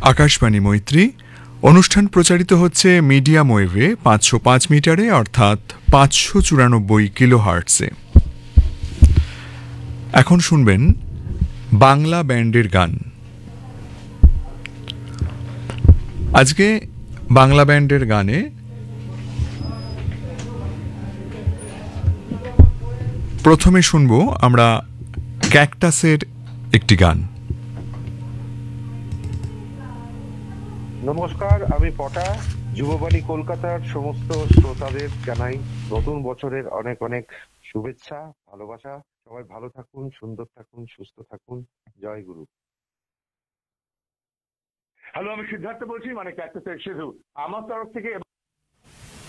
আকাশবাণী মৈত্রী অনুষ্ঠান প্রচারিত হচ্ছে মিডিয়াম ওয়েভে 505 মিটারে অর্থাৎ 594 কিলোহার্টজে। এখন শুনবেন বাংলা ব্যান্ডের গান। আজকে বাংলা ব্যান্ডের গানে প্রথমে শুনব আমরা ক্যাকটাসের একটি গান। নমস্কার, আমি পটা। যুববাণী কলকাতার সমস্ত শ্রোতাদের জানাই নতুন বছরের অনেক অনেক শুভেচ্ছা, ভালোবাসা। সবাই ভালো থাকুন, সুন্দর থাকুন, সুস্থ থাকুন। জয় গুরু। হ্যালো, আমি সিদ্ধার্থ বলছি, মানে ক্যাকটাসের সিধু। আমার তরফ থেকে